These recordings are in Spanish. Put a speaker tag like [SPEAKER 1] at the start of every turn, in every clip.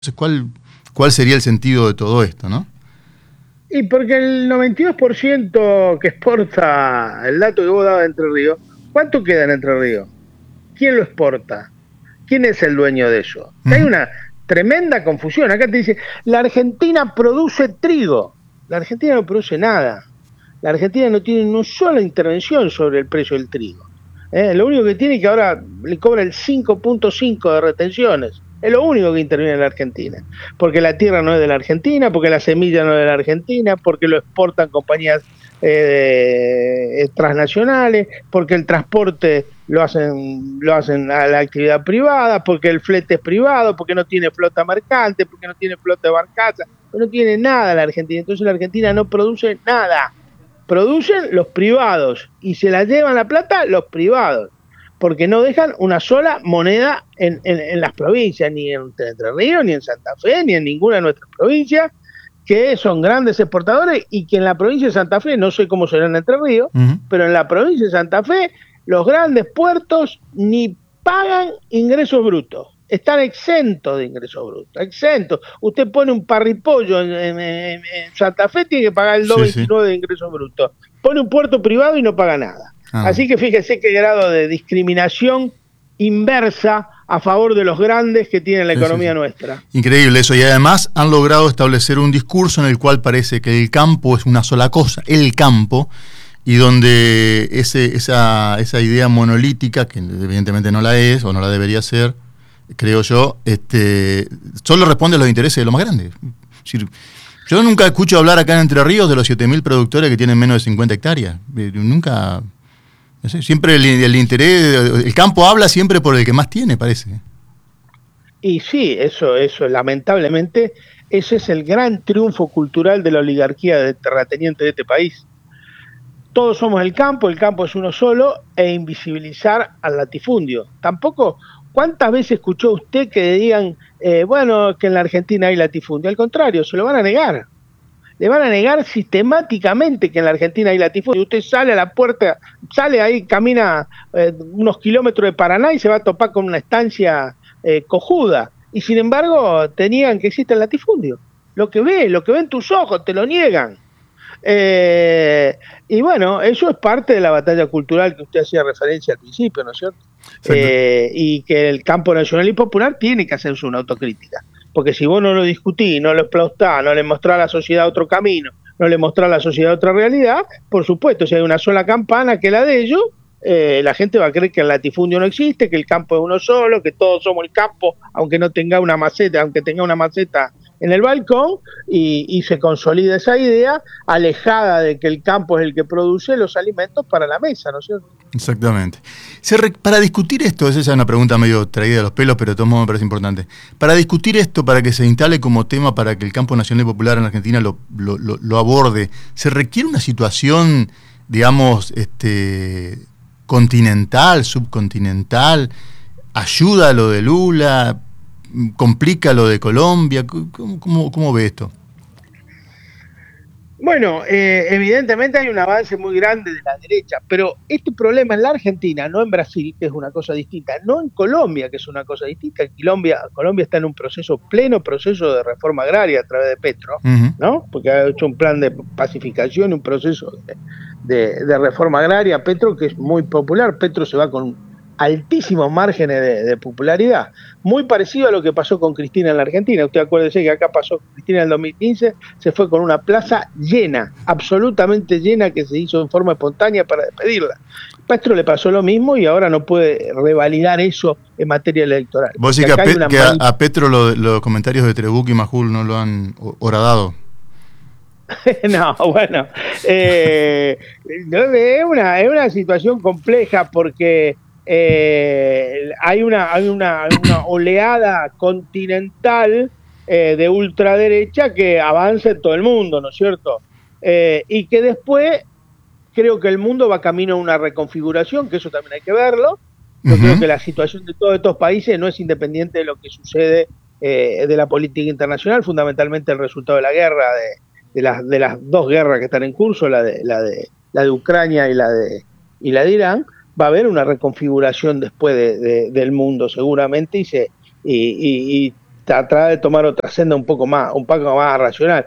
[SPEAKER 1] Entonces, ¿cuál sería el sentido de todo esto, no?
[SPEAKER 2] Y porque el 92% que exporta, el dato que vos dabas de Entre Ríos, ¿cuánto queda en Entre Ríos? ¿Quién lo exporta? ¿Quién es el dueño de eso? Hay una tremenda confusión. Acá te dice, la Argentina produce trigo. La Argentina no produce nada. La Argentina no tiene una sola intervención sobre el precio del trigo. Lo único que tiene es que ahora le cobra el 5.5 de retenciones. Es lo único que interviene en la Argentina. Porque la tierra no es de la Argentina, porque la semilla no es de la Argentina, porque lo exportan compañías transnacionales, porque el transporte lo hacen a la actividad privada, porque el flete es privado, porque no tiene flota mercante, porque no tiene flota de barcaza, no tiene nada la Argentina. Entonces la Argentina no produce nada. Producen los privados y se la llevan la plata los privados, porque no dejan una sola moneda en las provincias, ni en Entre Ríos, ni en Santa Fe, ni en ninguna de nuestras provincias, que son grandes exportadores, y que en la provincia de Santa Fe, no sé cómo será en Entre Ríos, pero en la provincia de Santa Fe, los grandes puertos ni pagan ingresos brutos. Están exentos de ingresos brutos, exentos. Usted pone un parripollo en Santa Fe, tiene que pagar el 2.29 de ingresos brutos. Pone un puerto privado y no paga nada. Así que fíjese qué grado de discriminación inversa a favor de los grandes que tiene la economía nuestra.
[SPEAKER 1] Increíble eso, y además han logrado establecer un discurso en el cual parece que el campo es una sola cosa, el campo, y donde esa idea monolítica, que evidentemente no la es o no la debería ser, creo yo, solo responde a los intereses de los más grandes. Es decir, yo nunca escucho hablar acá en Entre Ríos de los 7.000 productores que tienen menos de 50 hectáreas. Nunca, no sé, siempre el interés, el campo habla siempre por el que más tiene, parece.
[SPEAKER 2] Y sí, eso, lamentablemente, ese es el gran triunfo cultural de la oligarquía de terrateniente de este país. Todos somos el campo es uno solo, e invisibilizar al latifundio. Tampoco, ¿cuántas veces escuchó usted que digan, bueno, que en la Argentina hay latifundio? Al contrario, se lo van a negar. Le van a negar sistemáticamente que en la Argentina hay latifundio. Usted sale a la puerta, sale ahí, camina unos kilómetros de Paraná y se va a topar con una estancia cojuda. Y sin embargo, te niegan que existe el latifundio. Lo que ven tus ojos, te lo niegan. Y bueno, eso es parte de la batalla cultural que usted hacía referencia al principio, ¿no es cierto? Y que el campo nacional y popular tiene que hacerse una autocrítica, porque si vos no lo discutís, no lo explaustás, no le mostrás a la sociedad otro camino, no le mostrás a la sociedad otra realidad, por supuesto, si hay una sola campana que la de ellos, la gente va a creer que el latifundio no existe, que el campo es uno solo, que todos somos el campo, aunque tenga una maceta en el balcón, y se consolida esa idea, alejada de que el campo es el que produce los alimentos para la mesa, ¿no es cierto?
[SPEAKER 1] Exactamente. Para discutir esto, esa es una pregunta medio traída de los pelos, pero de todos modos me parece importante. Para discutir esto, para que se instale como tema, para que el campo nacional y popular en Argentina lo aborde, ¿se requiere una situación, digamos, continental, subcontinental? ¿Ayuda lo de Lula? ¿Complica lo de Colombia? ¿Cómo ve esto?
[SPEAKER 2] Bueno, evidentemente hay un avance muy grande de la derecha, pero este problema en la Argentina, no en Brasil, que es una cosa distinta, no en Colombia, que es una cosa distinta. Colombia está en un pleno proceso de reforma agraria a través de Petro, ¿no? Porque ha hecho un plan de pacificación, un proceso de reforma agraria. Petro, que es muy popular, Petro se va con altísimos márgenes de popularidad, muy parecido a lo que pasó con Cristina en la Argentina. Usted acuérdese que acá pasó Cristina en el 2015, se fue con una plaza llena, absolutamente llena, que se hizo en forma espontánea para despedirla. Petro le pasó lo mismo y ahora no puede revalidar eso en materia electoral.
[SPEAKER 1] Vos decís que a Petro los comentarios de Trebuch y Majul no lo han horadado.
[SPEAKER 2] No, bueno, es una situación compleja, porque hay una oleada continental de ultraderecha que avanza en todo el mundo, ¿no es cierto? Y que después creo que el mundo va camino a una reconfiguración, que eso también hay que verlo. Yo creo que la situación de todos estos países no es independiente de lo que sucede de la política internacional, fundamentalmente el resultado de la guerra, de las dos guerras que están en curso, la de Ucrania y la de Irán. Va a haber una reconfiguración después del mundo seguramente, y tratar de tomar otra senda un poco más racional.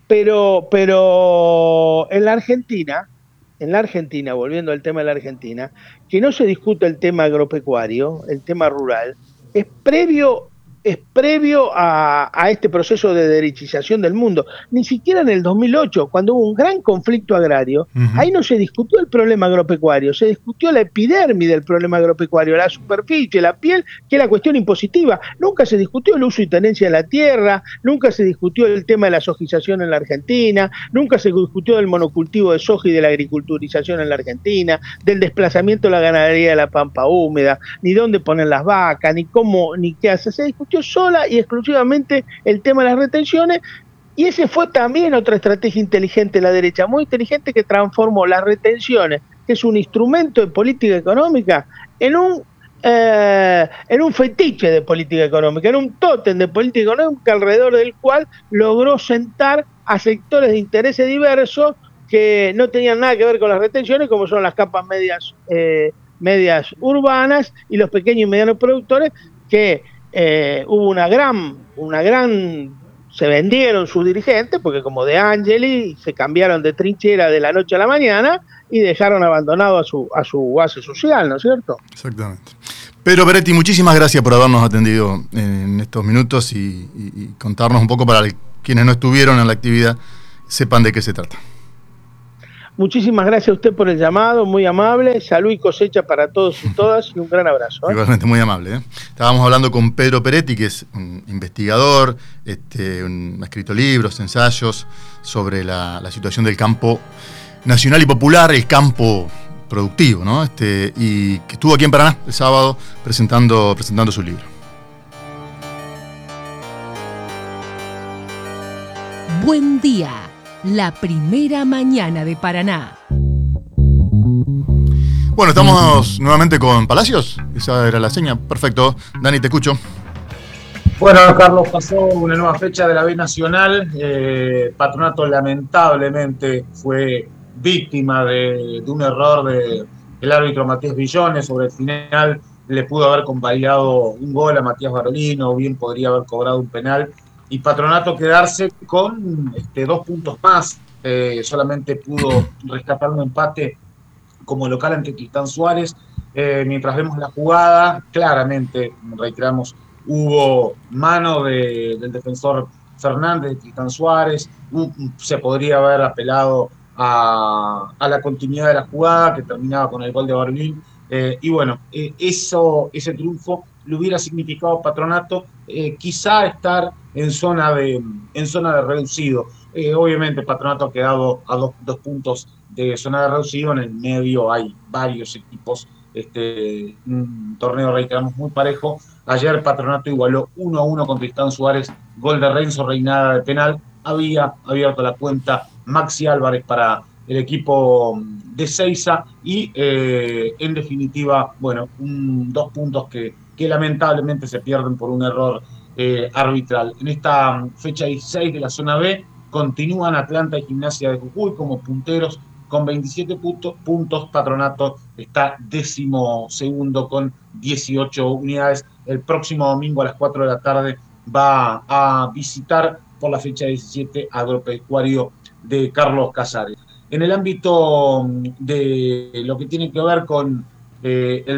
[SPEAKER 2] Pero en la Argentina, volviendo al tema de la Argentina, que no se discute el tema agropecuario, el tema rural, es previo, es previo a este proceso de derechización del mundo. Ni siquiera en el 2008, cuando hubo un gran conflicto agrario, ahí no se discutió el problema agropecuario, se discutió la epidermis del problema agropecuario, la superficie, la piel, que es la cuestión impositiva. Nunca se discutió el uso y tenencia de la tierra, nunca se discutió el tema de la sojización en la Argentina, nunca se discutió del monocultivo de soja y de la agriculturización en la Argentina, del desplazamiento de la ganadería de la pampa húmeda, ni dónde poner las vacas, ni cómo, ni qué hacer. Se discutió sola y exclusivamente el tema de las retenciones, y ese fue también otra estrategia inteligente de la derecha, muy inteligente, que transformó las retenciones, que es un instrumento de política económica, en un fetiche de política económica, en un tótem de política económica alrededor del cual logró sentar a sectores de intereses diversos que no tenían nada que ver con las retenciones, como son las capas medias urbanas y los pequeños y medianos productores, que hubo se vendieron sus dirigentes, porque como De Angeli se cambiaron de trinchera de la noche a la mañana y dejaron abandonado a su base social, ¿no es cierto?
[SPEAKER 1] Exactamente. Pedro Peretti, muchísimas gracias por habernos atendido en estos minutos y contarnos un poco, para quienes no estuvieron en la actividad, sepan de qué se trata.
[SPEAKER 2] Muchísimas gracias a usted por el llamado, muy amable. Salud y cosecha para todos y todas, y un gran abrazo.
[SPEAKER 1] Igualmente, muy amable. Estábamos hablando con Pedro Peretti, que es un investigador, ha escrito libros, ensayos sobre la situación del campo nacional y popular, el campo productivo, ¿no? Y que estuvo aquí en Paraná el sábado presentando su libro.
[SPEAKER 3] Buen día. La primera mañana de Paraná.
[SPEAKER 1] Bueno, estamos nuevamente con Palacios. Esa era la seña. Perfecto. Dani, te escucho.
[SPEAKER 4] Bueno, Carlos, pasó una nueva fecha de la B Nacional. Patronato lamentablemente fue víctima de un error del árbitro Matías Villones. Sobre el final le pudo haber convalidado un gol a Matías Barolino, o bien podría haber cobrado un penal. Y Patronato quedarse con 2 puntos más. Solamente pudo rescatar un empate como local ante Tristán Suárez. Mientras vemos la jugada, claramente, reiteramos, hubo mano del defensor Fernández de Tristán Suárez. Se podría haber apelado a la continuidad de la jugada, que terminaba con el gol de Barolín. Y bueno, ese triunfo le hubiera significado a Patronato quizá estar en zona de reducido. Obviamente Patronato ha quedado a dos puntos de zona de reducido. En el medio hay varios equipos. Un torneo, reiteramos, muy parejo. Ayer Patronato igualó 1-1 con Tristán Suárez, gol de Renzo Reinada de penal. Había abierto la cuenta Maxi Álvarez para el equipo de Seiza y en definitiva, bueno, 2 puntos que lamentablemente se pierden por un error arbitral. En esta fecha 16 de la zona B continúan Atlanta y Gimnasia de Jujuy como punteros con 27 puntos. Patronato está 12º con 18 unidades. El próximo domingo a las 4 de la tarde va a visitar por la fecha 17 Agropecuario de Carlos Casares. En el ámbito de lo que tiene que ver con el